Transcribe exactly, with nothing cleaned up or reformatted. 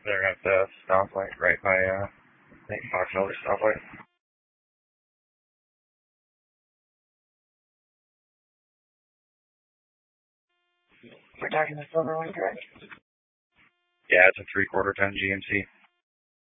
They're at the stoplight right by, uh, I think Fox Elder stoplight. We're talking the silver one, correct? Yeah, it's a three quarter ton G M C.